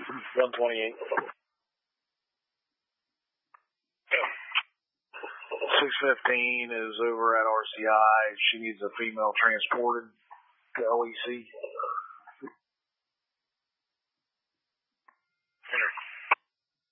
128. 615 is over at RCI. She needs a female transported to LEC.